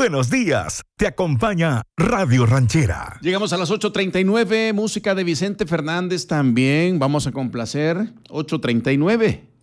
buenos días. Te acompaña Radio Ranchera. Llegamos a las 8:39, música de Vicente Fernández también. Vamos a complacer 8:39.